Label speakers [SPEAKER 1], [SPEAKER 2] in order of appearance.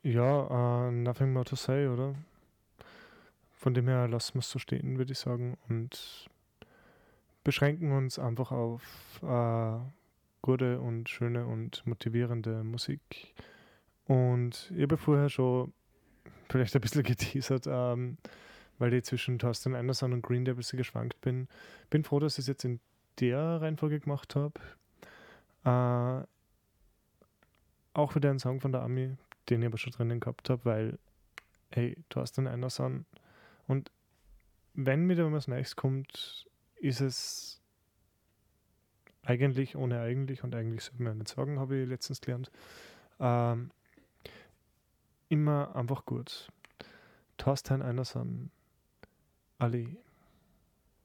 [SPEAKER 1] Ja, Nothing More to Say, oder? Von dem her lassen wir es so stehen, würde ich sagen. Und beschränken uns einfach auf gute und schöne und motivierende Musik. Und ich habe vorher schon vielleicht ein bisschen geteasert, weil ich zwischen Thorsten Anderson und Green Day ein bisschen geschwankt bin. Bin froh, dass ich es jetzt in der Reihenfolge gemacht habe. Äh, auch wieder ein Song von der Ami, den ich aber schon drinnen gehabt habe, weil, hey, Thorsten Anderson. Und wenn wieder was Neues kommt, ist es eigentlich ohne eigentlich, und eigentlich sollte man ja nicht sagen, habe ich letztens gelernt, ähm, immer einfach gut. Thorsten Anderson, Ali.